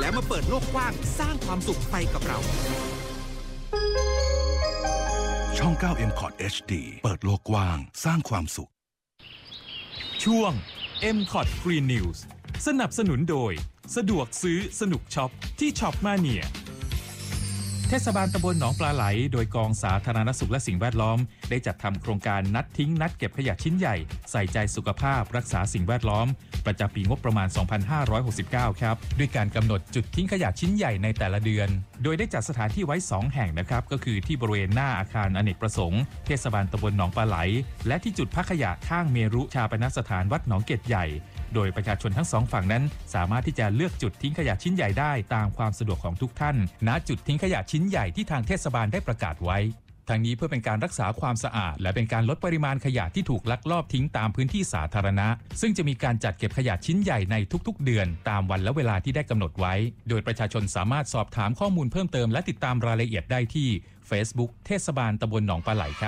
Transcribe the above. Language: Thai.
และมาเปิดโลกกว้างสร้างความสุขไปกับเราช่อง 9 MCOT HD เปิดโลกกว้างสร้างความสุขช่วง MCOT Green News สนับสนุนโดยสะดวกซื้อสนุกช็อปที่ช็อปมาเนียเทศบาลตำบลหนองปลาไหลโดยกองสาธารณสุขและสิ่งแวดล้อมได้จัดทำโครงการนัดทิ้งนัดเก็บขยะชิ้นใหญ่ใส่ใจสุขภาพรักษาสิ่งแวดล้อมประจำปีงบประมาณ 2569 ครับด้วยการกำหนดจุดทิ้งขยะชิ้นใหญ่ในแต่ละเดือนโดยได้จัดสถานที่ไว้2แห่งนะครับก็คือที่บริเวณหน้าอาคารอเนกประสงค์เทศบาลตำบลหนองปลาไหลและที่จุดพักขยะข้างเมรุชาปนสถานวัดหนองเกร็ดใหญ่โดยประชาชนทั้ง2ฝั่งนั้นสามารถที่จะเลือกจุดทิ้งขยะชิ้นใหญ่ได้ตามความสะดวกของทุกท่านณจุดทิ้งขยะชิ้นใหญ่ที่ทางเทศบาลได้ประกาศไว้ทั้งนี้เพื่อเป็นการรักษาความสะอาดและเป็นการลดปริมาณขยะที่ถูกลักลอบทิ้งตามพื้นที่สาธารณะซึ่งจะมีการจัดเก็บขยะชิ้นใหญ่ในทุกๆเดือนตามวันและเวลาที่ได้กำหนดไว้โดยประชาชนสามารถสอบถามข้อมูลเพิ่มเติมและติดตามรายละเอียดได้ที่ Facebook เทศบาลตำบลหนองปลาไหลครับ